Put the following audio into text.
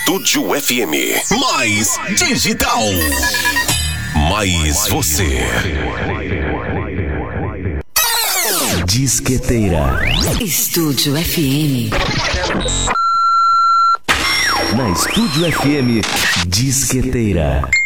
Estúdio FM. Mais digital. Mais você. Disqueteira. Estúdio FM. Na Estúdio FM, Disqueteira.